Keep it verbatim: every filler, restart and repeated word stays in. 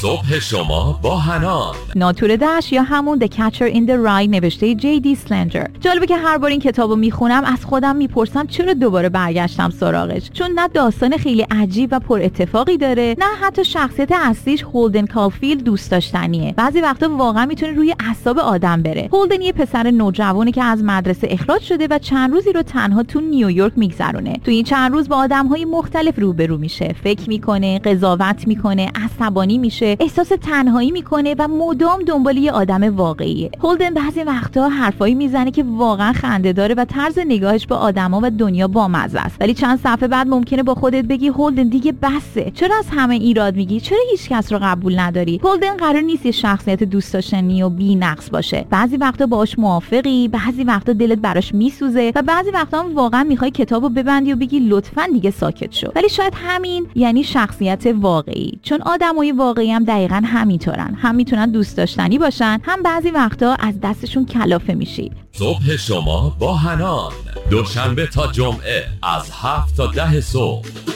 صبح شما با حنان. ناتور دشت یا همون The Catcher in the Rye نوشته جی دی سلنجر. جالبه که هر بار این کتابو میخونم از خودم میپرسم چرا دوباره برگشتم سراغش، چون نه داستان خیلی عجیب و پر اتفاقی داره، نه حتی شخصیت اصلیش هولدن کالفیلد دوست داشتنیه. بعضی وقتا واقعا میتونه روی اعصاب آدم بره. هولدن یه پسر نوجوانی که از مدرسه اخراج شده و چند روزی رو تنها تو نیویورک میگذرونه. تو این چند روز با آدم‌های مختلف روبرو میشه، فکر میکنه، قضاوت میکنه، عصبانی میشه، احساس تنهایی میکنه و مدام دنبال یه آدم واقعیه. هولدن بعضی وقتا حرفایی میزنه که واقعا خنده‌داره و طرز نگاهش به آدما و دنیا بامزه است. ولی چند صفحه بعد ممکنه با خودت بگی هولدن دیگه بسه. چرا از همه ایراد میگی؟ چرا هیچ کس رو قبول نداری؟ هولدن قرار نیست یه شخصیت دوست داشتنی و بی‌نقص باشه. بعضی وقتا باهاش موافقی، بعضی وقتا دلت براش میسوزه و بعضی وقتا هم واقعا میخوای کتابو ببندی و بگی لطفاً دیگه ساکت شو. ولی شاید همین یعنی شخصیت واقعی، چون آدمای واقعی هم دقیقاً همینطورن. هم میتونن دوست داشتنی باشن، هم بعضی وقتا از دستشون کلافه میشی. صبح شما با حنان، دوشنبه تا جمعه از هفت تا ده صبح.